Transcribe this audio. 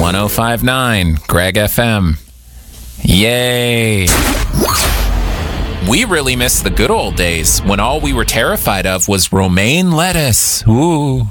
1059 Greg FM. Yay! We really miss the good old days when all we were terrified of was romaine lettuce. Ooh.